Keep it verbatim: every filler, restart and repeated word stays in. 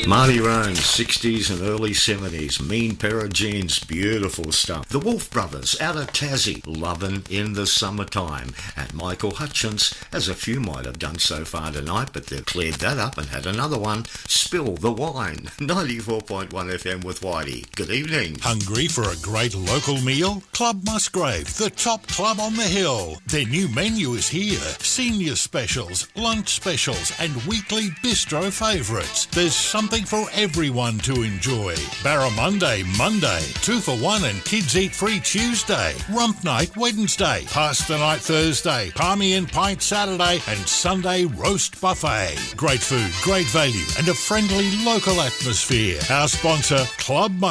Marty Roan, sixties and early seventies, mean pair of jeans, beautiful stuff. The Wolf Brothers, out of Tassie, lovin' in the summertime. And Michael Hutchence, as a few might have done so far tonight, but they've cleared that up and had another one, Spill the Wine. ninety-four point one F M with Whitey. Good evening. Hungry for a great local meal? Club Musgrave, the top club on the hill. Their new menu is here. Senior specials, lunch specials and weekly bistro favourites. There's something for everyone to enjoy. Barramundi Monday, two for one and kids eat free Tuesday. Rump Night Wednesday, Pasta Night Thursday, Palmy and Pint Saturday and Sunday roast buffet. Great food, great value and a friendly local atmosphere. Our sponsor, Club Musgrave.